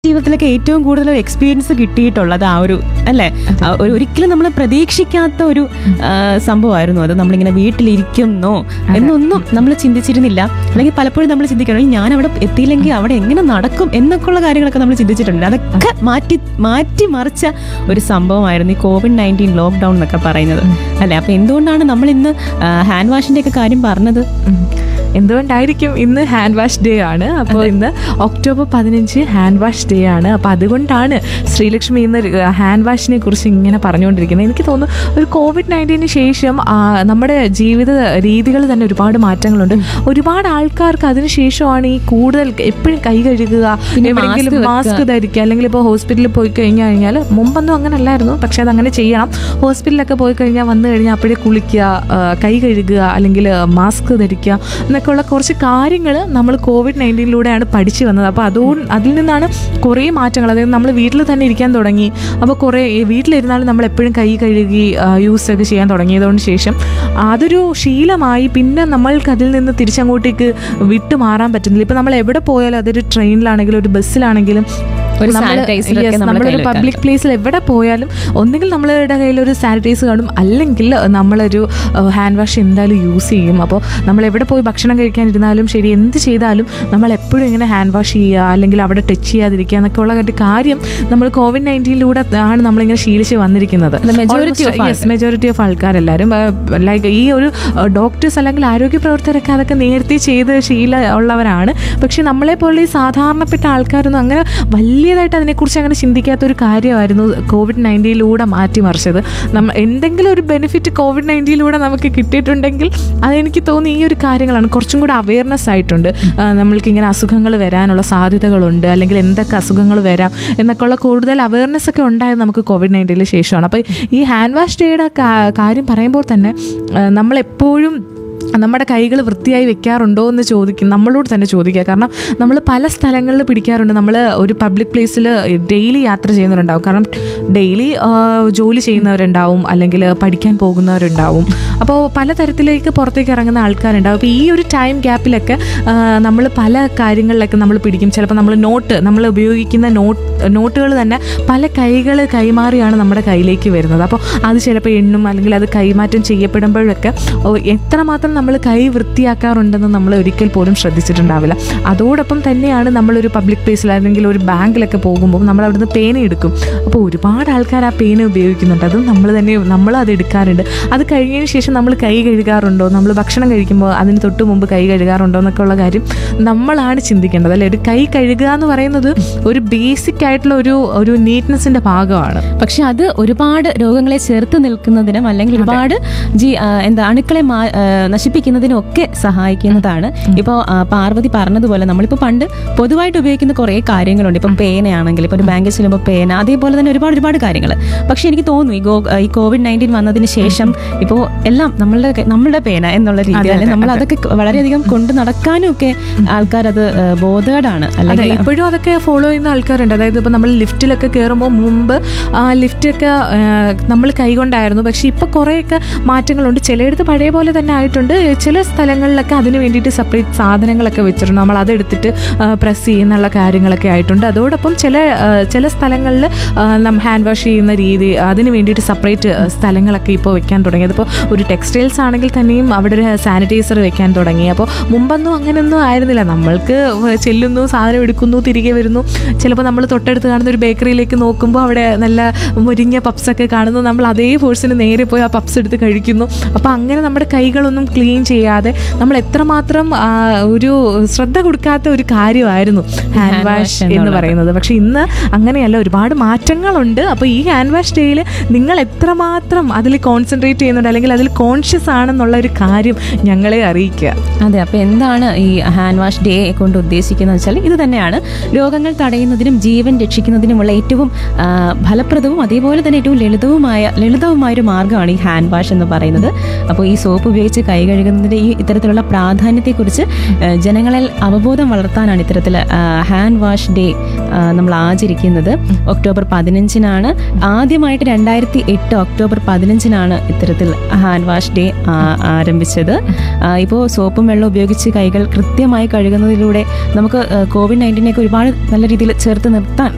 ജീവിതത്തിലൊക്കെ ഏറ്റവും കൂടുതൽ എക്സ്പീരിയൻസ് കിട്ടിയിട്ടുള്ളത് ആ ഒരു അല്ലേ, ഒരിക്കലും നമ്മൾ പ്രതീക്ഷിക്കാത്ത ഒരു സംഭവമായിരുന്നു അത്. നമ്മളിങ്ങനെ വീട്ടിലിരിക്കുന്നോ എന്നൊന്നും നമ്മൾ ചിന്തിച്ചിരുന്നില്ല. അല്ലെങ്കിൽ പലപ്പോഴും നമ്മൾ ചിന്തിക്കണം, ഞാൻ അവിടെ എത്തിയില്ലെങ്കിൽ അവിടെ എങ്ങനെ നടക്കും എന്നൊക്കെയുള്ള കാര്യങ്ങളൊക്കെ നമ്മൾ ചിന്തിച്ചിട്ടുണ്ട്. അതൊക്കെ മാറ്റി മറിച്ച ഒരു സംഭവമായിരുന്നു ഈ COVID-19 ലോക്ക്ഡൗൺ എന്നൊക്കെ പറയുന്നത് അല്ലേ. അപ്പൊ എന്തുകൊണ്ടാണ് നമ്മൾ ഇന്ന് ഹാൻഡ് വാഷിന്റെ ഒക്കെ കാര്യം പറഞ്ഞത്? എന്തുകൊണ്ടായിരിക്കും? ഇന്ന് ഹാൻഡ് വാഷ് ഡേ ആണ്. അപ്പോൾ ഇന്ന് October 15 ഹാൻഡ് വാഷ് ഡേ ആണ്. അപ്പോൾ അതുകൊണ്ടാണ് ശ്രീലക്ഷ്മി ഇന്ന് ഹാൻഡ് വാഷിനെ കുറിച്ച് ഇങ്ങനെ പറഞ്ഞുകൊണ്ടിരിക്കുന്നത്. എനിക്ക് തോന്നുന്നു ഒരു COVID-19 ശേഷം നമ്മുടെ ജീവിത രീതികൾ തന്നെ ഒരുപാട് മാറ്റങ്ങളുണ്ട്. ഒരുപാട് ആൾക്കാർക്ക് അതിനുശേഷമാണ് ഈ കൂടുതൽ എപ്പോഴും കൈ കഴുകുക, എവിടെയെങ്കിലും മാസ്ക് ധരിക്കുക, അല്ലെങ്കിൽ ഇപ്പോൾ ഹോസ്പിറ്റലിൽ പോയി കഴിഞ്ഞാൽ മുമ്പൊന്നും അങ്ങനെ അല്ലായിരുന്നു, പക്ഷെ അതങ്ങനെ ചെയ്യണം. ഹോസ്പിറ്റലിലൊക്കെ പോയി കഴിഞ്ഞാൽ വന്നു കഴിഞ്ഞാൽ അപ്പോഴേ കുളിക്കുക, കൈ കഴുകുക, അല്ലെങ്കിൽ മാസ്ക് ധരിക്കുക എന്നൊക്കെയുള്ള കുറച്ച് കാര്യങ്ങൾ നമ്മൾ COVID-19 പഠിച്ചു വന്നത്. അപ്പോൾ അതിൽ നിന്നാണ് കുറേ മാറ്റങ്ങൾ. അതായത് നമ്മൾ വീട്ടിൽ തന്നെ ഇരിക്കാൻ തുടങ്ങി. അപ്പോൾ കുറേ വീട്ടിലിരുന്നാലും നമ്മൾ എപ്പോഴും കൈ കഴുകി യൂസൊക്കെ ചെയ്യാൻ തുടങ്ങിയതുകൊണ്ട് ശേഷം അതൊരു ശീലമായി. പിന്നെ നമ്മൾക്ക് അതിൽ നിന്ന് തിരിച്ചങ്ങോട്ടേക്ക് വിട്ടു മാറാൻ പറ്റുന്നില്ല. ഇപ്പം നമ്മൾ എവിടെ പോയാലും, അതൊരു ട്രെയിനിലാണെങ്കിലും ഒരു ബസ്സിലാണെങ്കിലും നമ്മളൊരു പബ്ലിക് പ്ലേസിൽ എവിടെ പോയാലും ഒന്നുകിൽ നമ്മളുടെ കയ്യിൽ ഒരു സാനിറ്റൈസർ കാണും, അല്ലെങ്കിൽ നമ്മളൊരു ഹാൻഡ് വാഷ് എന്തായാലും യൂസ് ചെയ്യും. അപ്പോൾ നമ്മൾ എവിടെ പോയി ഭക്ഷണം കഴിക്കാനിരുന്നാലും ശരി, എന്ത് ചെയ്താലും നമ്മൾ എപ്പോഴും ഇങ്ങനെ ഹാൻഡ് വാഷ് ചെയ്യുക, അല്ലെങ്കിൽ അവിടെ ടച്ച് ചെയ്യാതിരിക്കുക എന്നൊക്കെ ഉള്ള കാര്യം നമ്മൾ COVID-19 ആണ് നമ്മളിങ്ങനെ ശീലിച്ച് വന്നിരിക്കുന്നത്. മെജോറിറ്റി ഓഫ് ആൾക്കാരെല്ലാവരും ലൈക്ക് ഈ ഒരു ഡോക്ടേഴ്സ് അല്ലെങ്കിൽ ആരോഗ്യ പ്രവർത്തകരൊക്കെ അതൊക്കെ നേരത്തെ ചെയ്ത് ശീലം ഉള്ളവരാണ്. പക്ഷെ നമ്മളെ പോലെ ഈ സാധാരണപ്പെട്ട ആൾക്കാരൊന്നും അങ്ങനെ വലിയതായിട്ട് അതിനെക്കുറിച്ച് അങ്ങനെ ചിന്തിക്കാത്തൊരു കാര്യമായിരുന്നു COVID-19 മാറ്റിമറിച്ചത്. എന്തെങ്കിലും ഒരു ബെനിഫിറ്റ് COVID-19 നമുക്ക് കിട്ടിയിട്ടുണ്ടെങ്കിൽ അതെനിക്ക് തോന്നുന്നു ഈ ഒരു കാര്യങ്ങളാണ്. കുറച്ചും കൂടെ അവയർനെസ് ആയിട്ടുണ്ട്. നമ്മൾക്കിങ്ങനെ അസുഖങ്ങൾ വരാനുള്ള സാധ്യതകളുണ്ട്, അല്ലെങ്കിൽ എന്തൊക്കെ അസുഖങ്ങൾ വരാം എന്നൊക്കെയുള്ള കൂടുതൽ അവയർനെസ് ഒക്കെ ഉണ്ടായത് നമുക്ക് COVID-19 ശേഷമാണ്. അപ്പോൾ ഈ ഹാൻഡ് വാഷ് ഡേയുടെ കാര്യം പറയുമ്പോൾ തന്നെ നമ്മളെപ്പോഴും നമ്മുടെ കൈകൾ വൃത്തിയായി വെക്കാറുണ്ടോ എന്ന് നമ്മളോട് തന്നെ ചോദിക്കുക. കാരണം നമ്മൾ പല സ്ഥലങ്ങളിൽ പിടിക്കാറുണ്ട്. നമ്മൾ ഒരു പബ്ലിക് പ്ലേസിൽ ഡെയിലി യാത്ര ചെയ്യുന്നവരുണ്ടാവും. കാരണം ഡെയിലി ജോലി ചെയ്യുന്നവരുണ്ടാവും, അല്ലെങ്കിൽ പഠിക്കാൻ പോകുന്നവരുണ്ടാവും. അപ്പോൾ പലതരത്തിലേക്ക് പുറത്തേക്ക് ഇറങ്ങുന്ന ആൾക്കാരുണ്ടാവും. അപ്പോൾ ഈ ഒരു ടൈം ഗ്യാപ്പിലൊക്കെ നമ്മൾ പല കാര്യങ്ങളിലൊക്കെ നമ്മൾ പിടിക്കും. ചിലപ്പോൾ നമ്മൾ ഉപയോഗിക്കുന്ന നോട്ടുകൾ തന്നെ പല കൈകൾ കൈമാറിയാണ് നമ്മുടെ കയ്യിലേക്ക് വരുന്നത്. അപ്പോൾ അത് ചിലപ്പോൾ എണ്ണും, അല്ലെങ്കിൽ അത് കൈമാറ്റം ചെയ്യപ്പെടുമ്പോഴൊക്കെ എത്രമാത്രം നമ്മൾ കൈ വൃത്തിയാക്കാറുണ്ടെന്ന് നമ്മൾ ഒരിക്കൽ പോലും ശ്രദ്ധിച്ചിട്ടുണ്ടാവില്ല. അതോടൊപ്പം തന്നെയാണ് നമ്മളൊരു പബ്ലിക് പ്ലേസിൽ അല്ലെങ്കിൽ ഒരു ബാങ്കിലൊക്കെ പോകുമ്പോൾ നമ്മൾ അവിടുന്ന് പേന എടുക്കും. അപ്പോൾ ഒരുപാട് ആൾക്കാർ ആ പേന ഉപയോഗിക്കുന്നുണ്ട്. അത് നമ്മൾ അത് എടുക്കാറുണ്ട്. അത് കഴിഞ്ഞതിന് ശേഷം നമ്മൾ കൈ കഴുകാറുണ്ടോ, നമ്മൾ ഭക്ഷണം കഴിക്കുമ്പോൾ അതിന് തൊട്ട് മുമ്പ് കൈ കഴുകാറുണ്ടോ എന്നൊക്കെ ഉള്ള കാര്യം നമ്മളാണ് ചിന്തിക്കേണ്ടത് അല്ലേ. ഒരു കൈ കഴുകുക എന്ന് പറയുന്നത് ഒരു ബേസിക് ആയിട്ടുള്ള ഒരു നീറ്റ്നെസ്സിന്റെ ഭാഗമാണ്. പക്ഷെ അത് ഒരുപാട് രോഗങ്ങളെ ചേർത്ത് നിൽക്കുന്നതിനും, അല്ലെങ്കിൽ ഒരുപാട് അണുക്കളെ നശിപ്പിക്കുന്നതിനും ഒക്കെ സഹായിക്കുന്നതാണ്. ഇപ്പോൾ പാർവതി പറഞ്ഞതുപോലെ നമ്മളിപ്പോൾ പണ്ട് പൊതുവായിട്ട് ഉപയോഗിക്കുന്ന കുറേ കാര്യങ്ങളുണ്ട്. ഇപ്പം പേനയാണെങ്കിൽ, ഇപ്പോൾ ഒരു ബാങ്കിൽ ചെല്ലുമ്പോൾ പേന, അതേപോലെ തന്നെ ഒരുപാട് കാര്യങ്ങൾ. പക്ഷെ എനിക്ക് തോന്നുന്നു ഈ COVID-19 വന്നതിന് ശേഷം ഇപ്പോൾ എല്ലാം നമ്മളുടെ പേന എന്നുള്ള രീതിയിൽ നമ്മൾ അതൊക്കെ വളരെയധികം കൊണ്ട് നടക്കാനും ഒക്കെ ആൾക്കാരത് ബോധേഡാണ്. അല്ലെങ്കിൽ ഇപ്പോഴും അതൊക്കെ ഫോളോ ചെയ്യുന്ന ആൾക്കാരുണ്ട്. അതായത് ഇപ്പോൾ നമ്മൾ ലിഫ്റ്റിലൊക്കെ കയറുമ്പോൾ മുമ്പ് ലിഫ്റ്റൊക്കെ നമ്മൾ കൈകൊണ്ടായിരുന്നു. പക്ഷെ ഇപ്പോൾ കുറേയൊക്കെ മാറ്റങ്ങളുണ്ട്. ചിലയിടത്ത് പഴയ പോലെ തന്നെ ആയിട്ടുണ്ട്. ചില സ്ഥലങ്ങളിലൊക്കെ അതിന് വേണ്ടിയിട്ട് സെപ്പറേറ്റ് സാധനങ്ങളൊക്കെ വെച്ചിട്ടുണ്ട്. നമ്മൾ അതെടുത്തിട്ട് പ്രസ് ചെയ്യുന്നുള്ള കാര്യങ്ങളൊക്കെ ആയിട്ടുണ്ട്. അതോടൊപ്പം ചില സ്ഥലങ്ങളിൽ ഹാൻഡ് വാഷ് ചെയ്യുന്ന രീതി, അതിന് വേണ്ടിയിട്ട് സെപ്പറേറ്റ് സ്ഥലങ്ങളൊക്കെ ഇപ്പോൾ വെക്കാൻ തുടങ്ങി. അതിപ്പോൾ ഒരു ടെക്സ്റ്റൈൽസ് ആണെങ്കിൽ തന്നെയും അവിടെ ഒരു സാനിറ്റൈസർ വെക്കാൻ തുടങ്ങി. അപ്പോൾ മുമ്പൊന്നും അങ്ങനെയൊന്നും ആയിരുന്നില്ല. നമ്മൾക്ക് ചെല്ലുന്നു, സാധനം എടുക്കുന്നു, തിരികെ വരുന്നു. ചിലപ്പോൾ നമ്മൾ തൊട്ടടുത്ത് കാണുന്ന ഒരു ബേക്കറിയിലേക്ക് നോക്കുമ്പോൾ അവിടെ നല്ല മുരിഞ്ഞ പപ്സൊക്കെ കാണുന്നു. നമ്മൾ അതേ ഫോഴ്സിന് നേരെ പോയി ആ പപ്സ് എടുത്ത് കഴിക്കുന്നു. അപ്പോൾ അങ്ങനെ നമ്മുടെ കൈകളൊന്നും ക്ലീൻ ചെയ്യാതെ നമ്മൾ എത്രമാത്രം ഒരു ശ്രദ്ധ കൊടുക്കാത്ത ഒരു കാര്യമായിരുന്നു ഹാൻഡ് വാഷ് എന്ന് പറയുന്നത്. പക്ഷെ ഇന്ന് അങ്ങനെയല്ല, ഒരുപാട് മാറ്റങ്ങളുണ്ട്. അപ്പോൾ ഈ ഹാൻഡ് വാഷ് ഡേയിൽ നിങ്ങൾ എത്രമാത്രം അതിൽ കോൺസെൻട്രേറ്റ് ചെയ്യുന്നുണ്ട്, അല്ലെങ്കിൽ അതിൽ കോൺഷ്യസ് ആണെന്നുള്ള ഒരു കാര്യം ഞങ്ങളെ അറിയിക്കുക. അതെ, അപ്പോൾ എന്താണ് ഈ ഹാൻഡ് വാഷ് ഡേ കൊണ്ട് ഉദ്ദേശിക്കുന്നത് വെച്ചാൽ ഇത് തന്നെയാണ്. രോഗങ്ങൾ തടയുന്നതിനും ജീവൻ രക്ഷിക്കുന്നതിനുമുള്ള ഏറ്റവും ഫലപ്രദവും അതേപോലെ തന്നെ ഏറ്റവും ലളിതവുമായൊരു മാർഗ്ഗമാണ് ഈ ഹാൻഡ് വാഷ് എന്ന് പറയുന്നത്. അപ്പോൾ ഈ സോപ്പ് ഉപയോഗിച്ച് കൈ കഴുകുന്നതിൻ്റെ ഈ ഇത്തരത്തിലുള്ള പ്രാധാന്യത്തെക്കുറിച്ച് ജനങ്ങളിൽ അവബോധം വളർത്താനാണ് ഇത്തരത്തിൽ ഹാൻഡ് വാഷ് ഡേ നമ്മൾ ആചരിക്കുന്നത്. October 15 ആദ്യമായിട്ട് 2008 October 15 ഇത്തരത്തിൽ ഹാൻഡ് വാഷ് ഡേ ആരംഭിച്ചത്. ഇപ്പോൾ സോപ്പും വെള്ളം ഉപയോഗിച്ച് കൈകൾ കൃത്യമായി കഴുകുന്നതിലൂടെ നമുക്ക് COVID-19 ഒരുപാട് നല്ല രീതിയിൽ ചേർത്ത് നിർത്താൻ